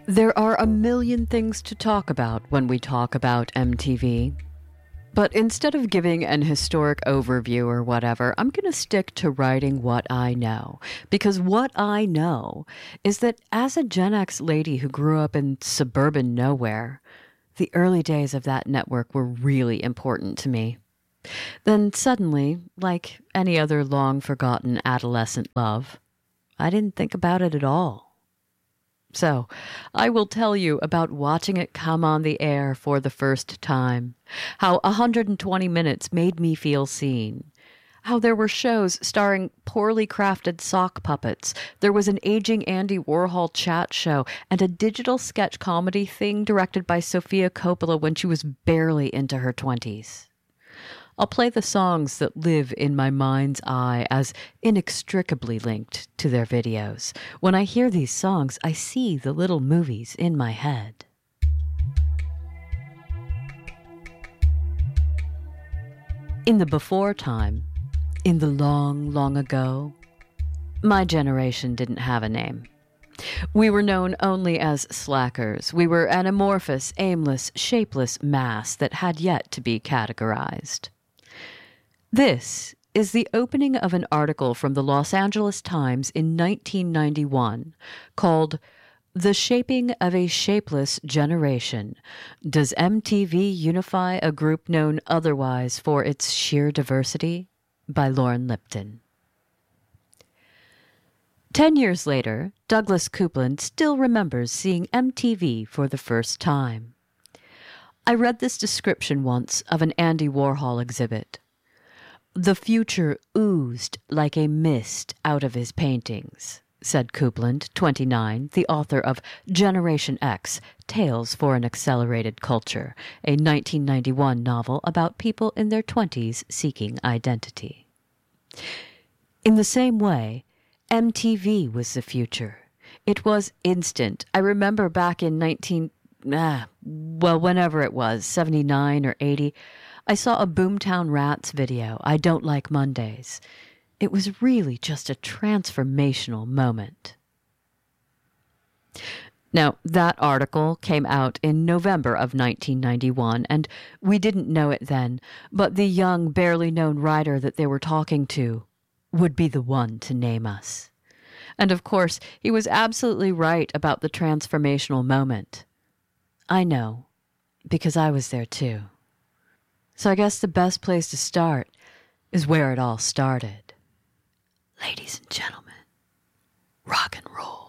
There are a million things to talk about when we talk about MTV. But instead of giving an historic overview or whatever, I'm going to stick to writing what I know. Because what I know is that as a Gen X lady who grew up in suburban nowhere, the early days of that network were really important to me. Then suddenly, like any other long-forgotten adolescent love, I didn't think about it at all. So, I will tell you about watching it come on the air for the first time, how 120 minutes made me feel seen, how there were shows starring poorly crafted sock puppets, there was an aging Andy Warhol chat show, and a digital sketch comedy thing directed by Sofia Coppola when she was barely into her 20s. I'll play the songs that live in my mind's eye as inextricably linked to their videos. When I hear these songs, I see the little movies in my head. In the before time, in the long, long ago, my generation didn't have a name. We were known only as slackers. We were an amorphous, aimless, shapeless mass that had yet to be categorized. This is the opening of an article from the Los Angeles Times in 1991 called "The Shaping of a Shapeless Generation. Does MTV Unify a Group Known Otherwise for Its Sheer Diversity?" by Lauren Lipton. 10 years later, Douglas Coupland still remembers seeing MTV for the first time. I read this description once of an Andy Warhol exhibit. "The future oozed like a mist out of his paintings," said Coupland, 29, the author of Generation X, Tales for an Accelerated Culture, a 1991 novel about people in their 20s seeking identity. In the same way, MTV was the future. It was instant. I remember back in whenever it was, 79 or 80, I saw a Boomtown Rats video, I Don't Like Mondays. It was really just a transformational moment. Now, that article came out in November of 1991, and we didn't know it then, but the young, barely known writer that they were talking to would be the one to name us. And of course, he was absolutely right about the transformational moment. I know, because I was there too. So I guess the best place to start is where it all started. Ladies and gentlemen, rock and roll.